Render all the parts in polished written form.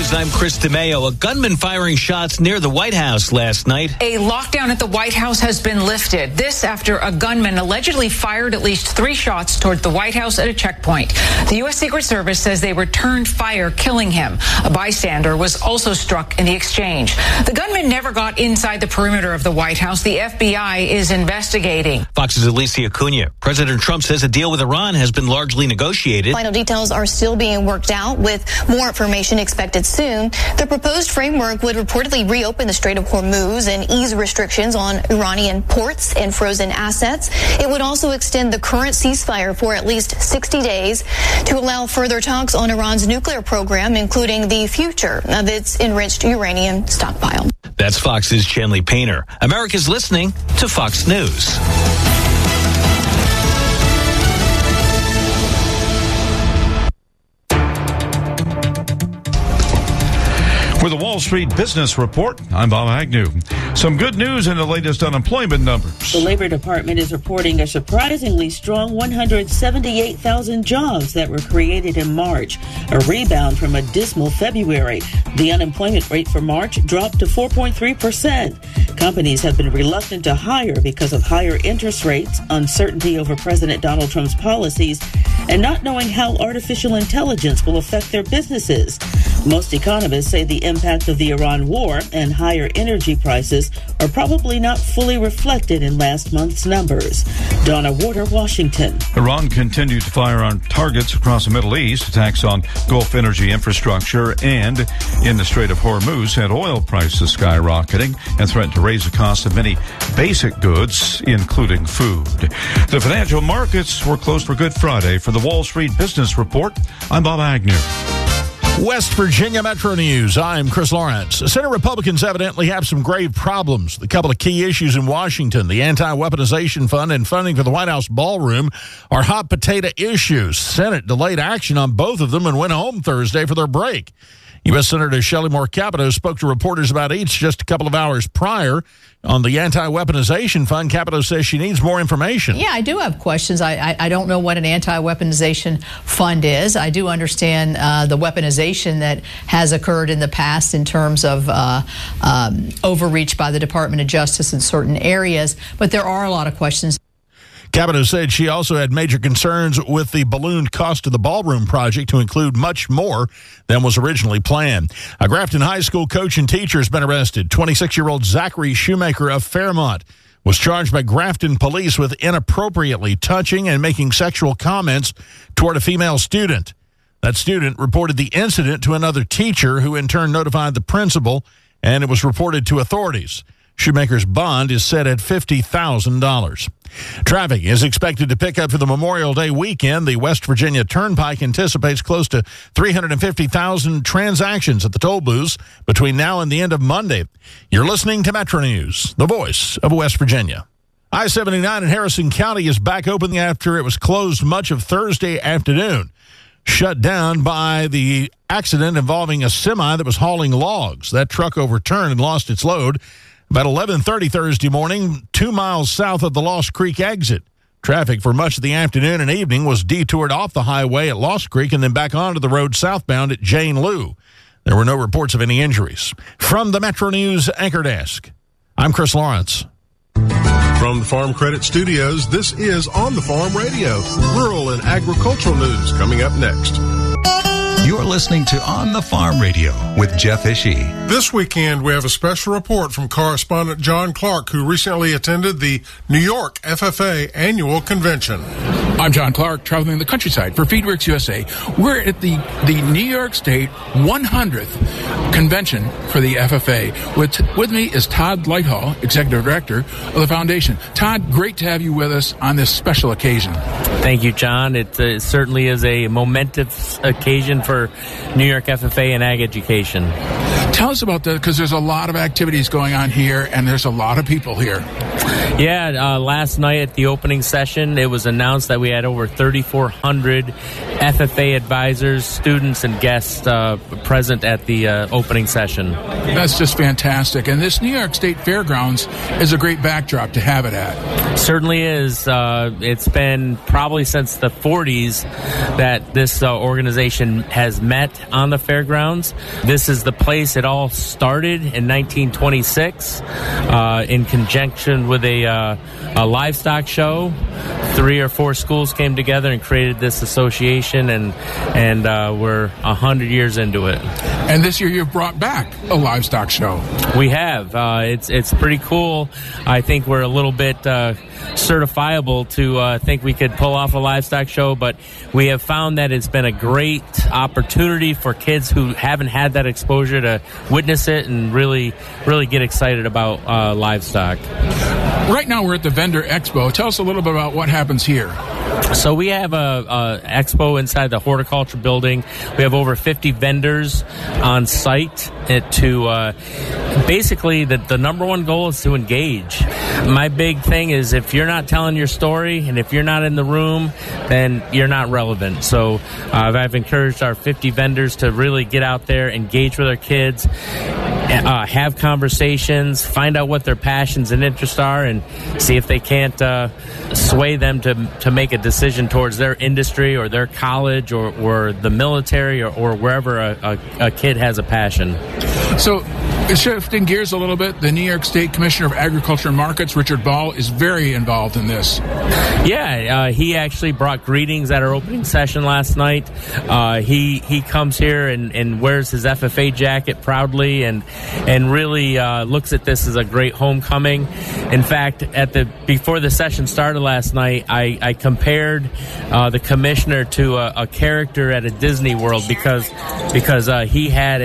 News, I'm Chris DeMeo. A gunman firing shots near the White House last night. A lockdown at the White House has been lifted. This after a gunman allegedly fired at least 3 shots toward the White House at a checkpoint. The U.S. Secret Service says they returned fire, killing him. A bystander was also struck in the exchange. The gunman never got inside the perimeter of the White House. The FBI is investigating. Fox's Alicia Cunha. President Trump says a deal with Iran has been largely negotiated. Final details are still being worked out, with more information expected soon. The proposed framework would reportedly reopen the Strait of Hormuz and ease restrictions on Iranian ports and frozen assets. It would also extend the current ceasefire for at least 60 days to allow further talks on Iran's nuclear program, including the future of its enriched uranium stockpile. That's Fox's Chanley Painter. America's listening to Fox News. With the Wall Street Business Report, I'm Bob Agnew. Some good news in the latest unemployment numbers. The Labor Department is reporting a surprisingly strong 178,000 jobs that were created in March, a rebound from a dismal February. The unemployment rate for March dropped to 4.3%. Companies have been reluctant to hire because of higher interest rates, uncertainty over President Donald Trump's policies, and not knowing how artificial intelligence will affect their businesses. Most economists say the impact of the Iran war and higher energy prices are probably not fully reflected in last month's numbers. Donna Warder, Washington. Iran continued to fire on targets across the Middle East. Attacks on Gulf energy infrastructure and in the Strait of Hormuz had oil prices skyrocketing and threatened to raise the cost of many basic goods, including food. The financial markets were closed for Good Friday. For the Wall Street Business Report, I'm Bob Agnew. West Virginia Metro News. I'm Chris Lawrence. Senate Republicans evidently have some grave problems. The couple of key issues in Washington, the anti-weaponization fund and funding for the White House ballroom, are hot potato issues. Senate delayed action on both of them and went home Thursday for their break. U.S. Senator Shelley Moore Capito spoke to reporters about each just a couple of hours prior. On the anti-weaponization fund, Capito says she needs more information. Yeah, I do have questions. I don't know what an anti-weaponization fund is. I do understand the weaponization that has occurred in the past in terms of overreach by the Department of Justice in certain areas, but there are a lot of questions. Capito said she also had major concerns with the ballooned cost of the ballroom project to include much more than was originally planned. A Grafton High School coach and teacher has been arrested. 26-year-old Zachary Shoemaker of Fairmont was charged by Grafton police with inappropriately touching and making sexual comments toward a female student. That student reported the incident to another teacher, who in turn notified the principal, and it was reported to authorities. Shoemaker's bond is set at $50,000. Traffic is expected to pick up for the Memorial Day weekend. The West Virginia Turnpike anticipates close to 350,000 transactions at the toll booths between now and the end of Monday. You're listening to Metro News, the voice of West Virginia. I-79 in Harrison County is back open after it was closed much of Thursday afternoon, shut down by the accident involving a semi that was hauling logs. That truck overturned and lost its load about 11:30 Thursday morning, 2 miles south of the Lost Creek exit. Traffic for much of the afternoon and evening was detoured off the highway at Lost Creek and then back onto the road southbound at Jane Lou. There were no reports of any injuries. From the Metro News Anchor Desk, I'm Chris Lawrence. From the Farm Credit Studios, this is On the Farm Radio. Rural and agricultural news coming up next. You're listening to On the Farm Radio with Jeff Ishii. This weekend, we have a special report from correspondent John Clark, who recently attended the New York FFA annual convention. I'm John Clark, traveling the countryside for FeedWorks USA. We're at the New York State 100th convention for the FFA. With me is Todd Lighthall, Executive Director of the Foundation. Todd, great to have you with us on this special occasion. Thank you, John. It certainly is a momentous occasion for New York FFA and ag education. Tell us about that, because there's a lot of activities going on here, and there's a lot of people here. Yeah, last night at the opening session, it was announced that we had over 3,400 FFA advisors, students, and guests present at the opening session. That's just fantastic. And this New York State Fairgrounds is a great backdrop to have it at. Certainly is. It's been probably since the 40s that this organization has met on the fairgrounds. This is the place it all started in 1926 in conjunction with a livestock show. 3 or 4 schools came together and created this association, and we're 100 years into it. And this year you've brought back a livestock show. We have. It's pretty cool. I think we're a little bit certifiable to think we could pull off a livestock show, but we have found that it's been a great opportunity for kids who haven't had that exposure to witness it and really get excited about livestock. Right now we're at the Vendor Expo. Tell us a little bit about what happens here. So we have a expo inside the horticulture building. We have over 50 vendors on site to basically the number one goal is to engage. My big thing is if you're not telling your story and if you're not in the room, then you're not relevant. So I've encouraged our 50 vendors to really get out there, engage with our kids, have conversations, find out what their passions and interests are, and see if they can't sway them to make a decision towards their industry or their college or the military or wherever a kid has a passion. So, shifting gears a little bit, the New York State Commissioner of Agriculture and Markets, Richard Ball, is very involved in this. Yeah, he actually brought greetings at our opening session last night. He comes here and wears his FFA jacket proudly and really looks at this as a great homecoming. In fact, before the session started last night, I compared the commissioner to a character at a Disney World because he had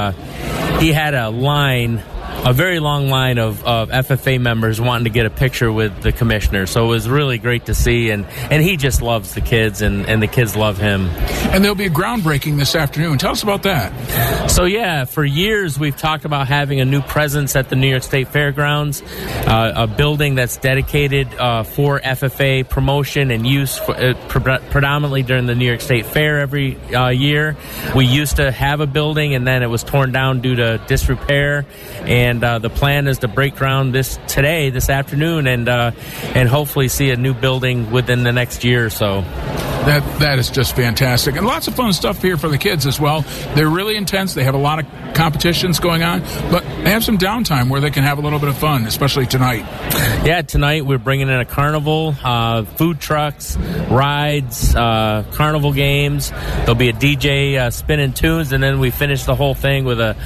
a line, a very long line of FFA members wanting to get a picture with the commissioner. So it was really great to see, and he just loves the kids, and the kids love him. And there'll be a groundbreaking this afternoon. Tell us about that. So yeah, for years we've talked about having a new presence at the New York State Fairgrounds, a building that's dedicated for FFA promotion and use predominantly during the New York State Fair every year. We used to have a building, and then it was torn down due to disrepair, and the plan is to break ground this afternoon, and hopefully see a new building within the next year or so. That is just fantastic. And lots of fun stuff here for the kids as well. They're really intense. They have a lot of competitions going on, but they have some downtime where they can have a little bit of fun, especially tonight. Yeah, tonight we're bringing in a carnival, food trucks, rides, carnival games. There'll be a DJ spinning tunes, and then we finish the whole thing with a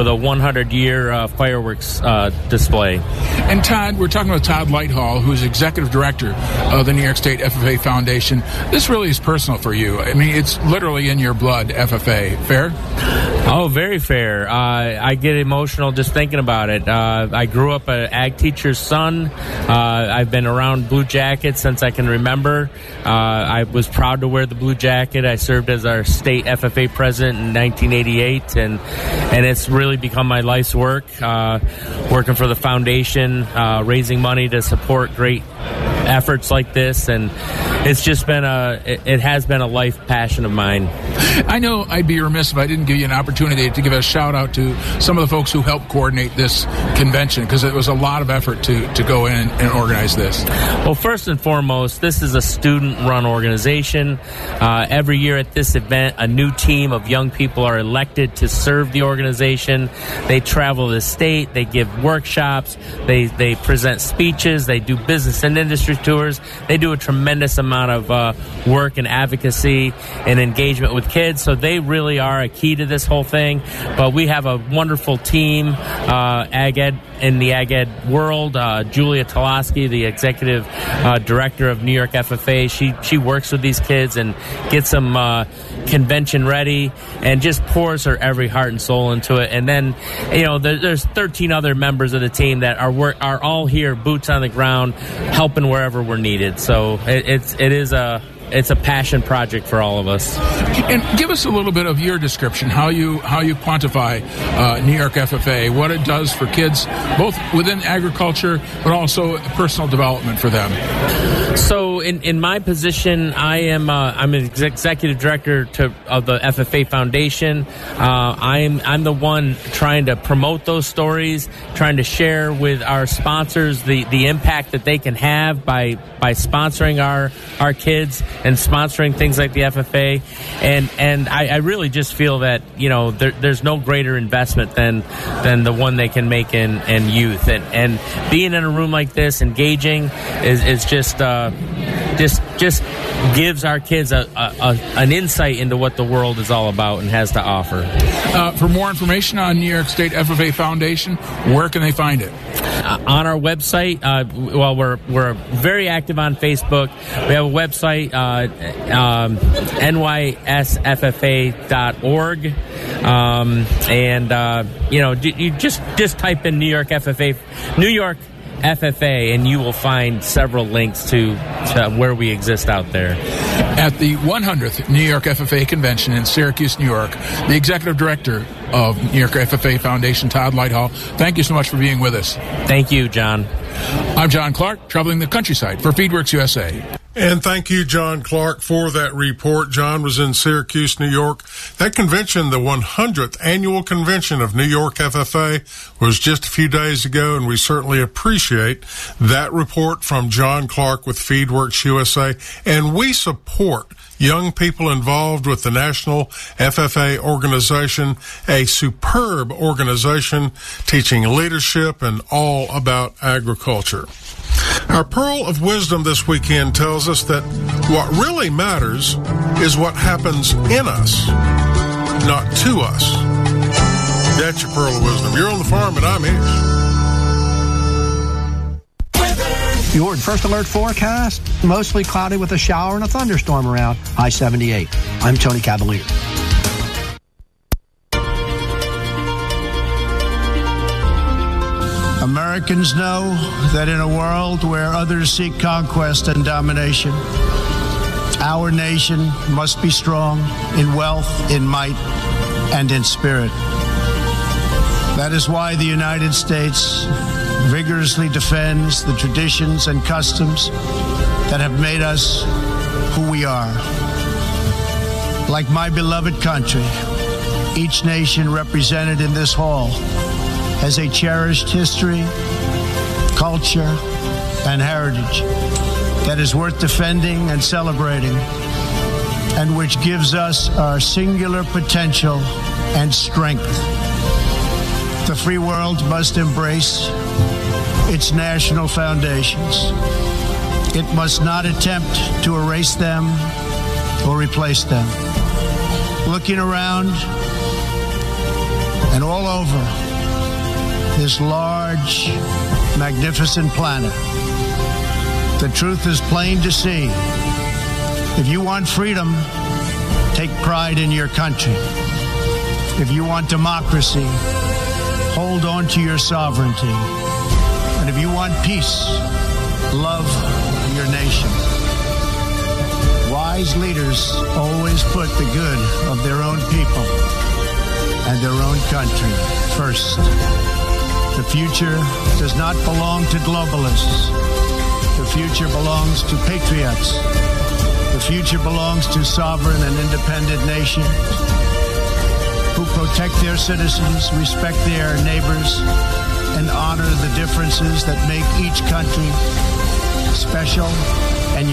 100-year fireworks display. And Todd, we're talking about Todd Lighthall, who's executive director of the New York State FFA Foundation. This really is personal for you. I mean, it's literally in your blood, FFA. Fair? Oh, very fair. I get emotional just thinking about it. I grew up an ag teacher's son. I've been around Blue Jackets since I can remember. I was proud to wear the blue jacket. I served as our state FFA president in 1988, and it's really become my life's work, working for the foundation, raising money to support great efforts like this, and it's just been it has been a life passion of mine. I know I'd be remiss if I didn't give you an opportunity to give a shout out to some of the folks who helped coordinate this convention, because it was a lot of effort to go in and organize this. Well, first and foremost, this is a student-run organization. Every year at this event, a new team of young people are elected to serve the organization. They travel the state, they give workshops, they present speeches, they do business and industry tours. They do a tremendous amount of work and advocacy and engagement with kids, so they really are a key to this whole thing. But we have a wonderful team, Ag Ed, in the Ag Ed world. Julia Toloski, the executive director of New York FFA, she works with these kids and gets them convention ready and just pours her every heart and soul into it. And then, there's 13 other members of the team that are all here, boots on the ground, helping wherever we're needed. So it's a passion project for all of us. And give us a little bit of your description, how you quantify New York FFA, what it does for kids, both within agriculture, but also personal development for them. So in my position, I'm an executive director of the FFA Foundation. I'm the one trying to promote those stories, trying to share with our sponsors the impact that they can have by sponsoring our kids and sponsoring things like the FFA. And I really just feel that, there's no greater investment than the one they can make in youth. And being in a room like this, engaging, is just gives our kids an insight into what the world is all about and has to offer. For more information on New York State FFA Foundation, where can they find it? On our website. We're very active on Facebook. We have a website, nysffa.org, you just type in New York FFA, and you will find several links to where we exist out there. At the 100th New York FFA Convention in Syracuse, New York, the Executive Director of New York FFA Foundation, Todd Lighthall, thank you so much for being with us. Thank you, John. I'm John Clark, traveling the countryside for FeedWorks USA. And thank you, John Clark, for that report. John was in Syracuse, New York. That convention, the 100th annual convention of New York FFA, was just a few days ago, and we certainly appreciate that report from John Clark with FeedWorks USA. And we support young people involved with the National FFA organization, a superb organization teaching leadership and all about agriculture. Our Pearl of Wisdom this weekend tells us that what really matters is what happens in us, not to us. That's your Pearl of Wisdom. You're on the farm and I'm Ish. Your First Alert forecast, mostly cloudy with a shower and a thunderstorm around I-78. I'm Tony Cavalier. Americans know that in a world where others seek conquest and domination, our nation must be strong in wealth, in might, and in spirit. That is why the United States vigorously defends the traditions and customs that have made us who we are. Like my beloved country, each nation represented in this hall has a cherished history, culture, and heritage that is worth defending and celebrating, and which gives us our singular potential and strength. The free world must embrace its national foundations. It must not attempt to erase them or replace them. Looking around and all over this large, magnificent planet, the truth is plain to see. If you want freedom, take pride in your country. If you want democracy, hold on to your sovereignty. And if you want peace, love your nation. Wise leaders always put the good of their own people and their own country first. The future does not belong to globalists. The future belongs to patriots. The future belongs to sovereign and independent nations who protect their citizens, respect their neighbors, and honor the differences that make each country special